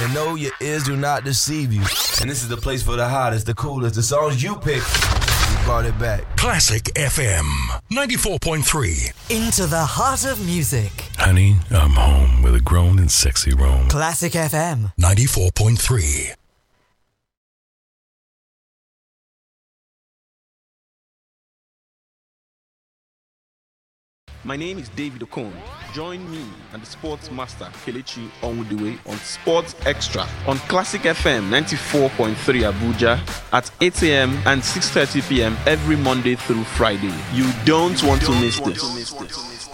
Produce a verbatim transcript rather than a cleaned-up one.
And no, your ears do not deceive you. And this is the place for the hottest, the coolest, the songs you pick. We brought it back. Classic F M ninety-four point three. Into the heart of music. Honey, I'm home with a grown and sexy room. Classic F M ninety-four point three. My name is David Okon. Join me and the sports master Kelechi Onwudiwe on Sports Extra on Classic F M ninety-four point three Abuja at eight a.m. and six thirty p.m. every Monday through Friday. You don't want to miss this.